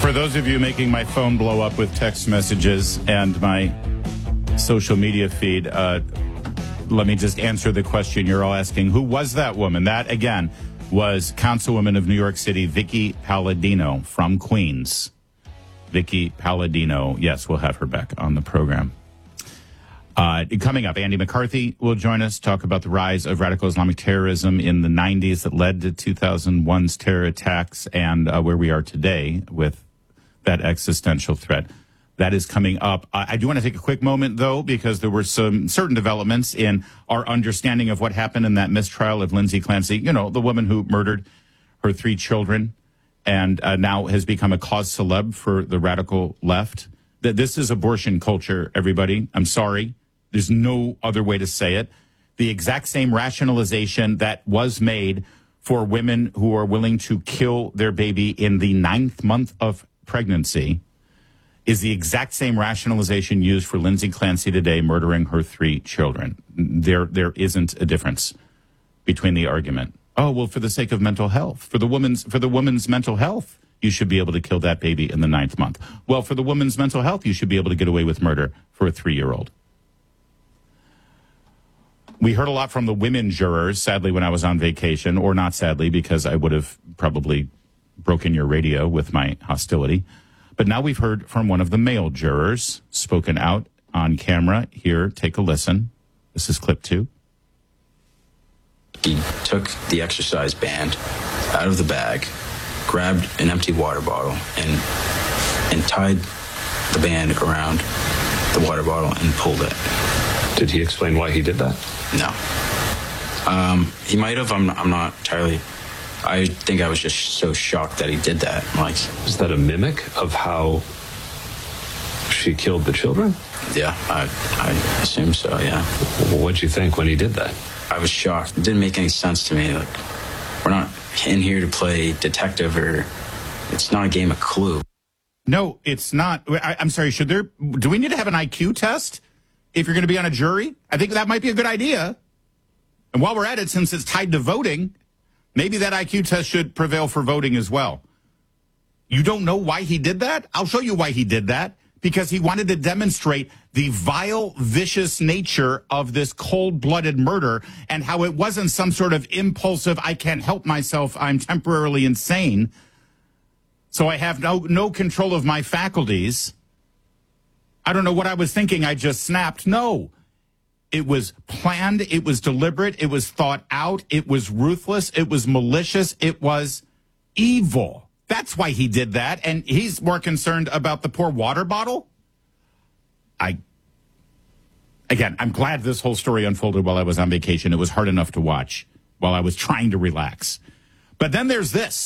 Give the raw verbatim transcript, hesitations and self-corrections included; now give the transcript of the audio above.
For those of you making my phone blow up with text messages and my social media feed, uh, let me just answer the question you're all asking. Who was that woman? That, again, was Councilwoman of New York City, Vicky Palladino from Queens. Vicky Palladino. Yes, we'll have her back on the program. Uh, coming up, Andy McCarthy will join us, talk about the rise of radical Islamic terrorism in the nineties that led to two thousand one's terror attacks and uh, where we are today with that existential threat. That is coming up. Uh, I do want to take a quick moment, though, because there were some certain developments in our understanding of what happened in that mistrial of Lindsay Clancy, you know, the woman who murdered her three children and uh, now has become a cause celeb for the radical left. That this is abortion culture, everybody. I'm sorry. There's no other way to say it. The exact same rationalization that was made for women who are willing to kill their baby in the ninth month of pregnancy is the exact same rationalization used for Lindsay Clancy today murdering her three children. There, there isn't a difference between the argument. Oh, well, for the sake of mental health, for the woman's, for the woman's mental health, you should be able to kill that baby in the ninth month. Well, for the woman's mental health, you should be able to get away with murder for a three-year-old. We heard a lot from the women jurors, sadly, when I was on vacation, or not sadly, because I would have probably broken your radio with my hostility. But now we've heard from one of the male jurors, spoken out on camera. Here, take a listen. This is clip two. He took the exercise band out of the bag, grabbed an empty water bottle, and and tied the band around the water bottle and pulled it. Did he explain why he did that? No. Um, he might have. I'm, I'm not entirely. I think I was just so shocked that he did that. Like, is that a mimic of how she killed the children? Yeah, I, I assume so, yeah. What'd you think when he did that? I was shocked. It didn't make any sense to me. Like, we're not in here to play detective, or it's not a game of Clue. No, it's not. I, I'm sorry, should there, do we need to have an I Q test if you're going to be on a jury? I think that might be a good idea. And while we're at it, since it's tied to voting, maybe that I Q test should prevail for voting as well. You don't know why he did that? I'll show you why he did that. Because he wanted to demonstrate the vile, vicious nature of this cold-blooded murder and how it wasn't some sort of impulsive, I can't help myself, I'm temporarily insane, so I have no, no control of my faculties. I don't know what I was thinking, I just snapped. No. It was planned, it was deliberate, it was thought out, it was ruthless, it was malicious, it was evil. That's why he did that, and he's more concerned about the poor water bottle? I, again, I'm glad this whole story unfolded while I was on vacation. It was hard enough to watch while I was trying to relax. But then there's this.